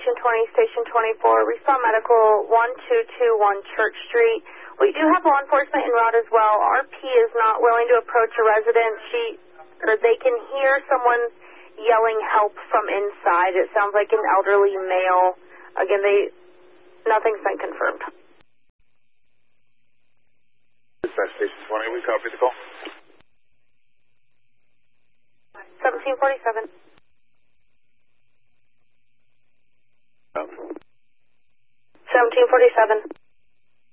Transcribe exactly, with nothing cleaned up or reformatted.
Station twenty, Station twenty-four, Respond Medical one two two one Church Street. We do have law enforcement en route as well. R P is not willing to approach a resident. She, or they can hear someone yelling help from inside. It sounds like an elderly male. Again, they, nothing's been confirmed. Station twenty, we copy the call. seventeen forty-seven. Oh. seventeen forty-seven.